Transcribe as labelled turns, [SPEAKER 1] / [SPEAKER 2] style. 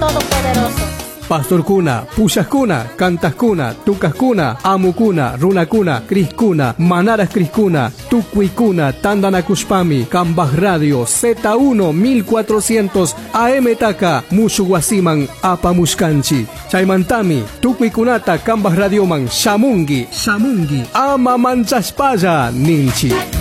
[SPEAKER 1] Todopoderoso.
[SPEAKER 2] Pastorkuna, Puyaskuna, Cantaskuna, Tucaskuna, Amukuna, Runakuna, Criskuna, Manaras Criskuna, Tucuicuna, Tandanakushpami, Cambaj Radio, Z1 1400, AM Taka, Mushuguasiman, Apamushkanchi, Chaimantami, Tucuicunata, Cambaj Radioman, Shamungi, Ama Manchaspaya, Ninchi.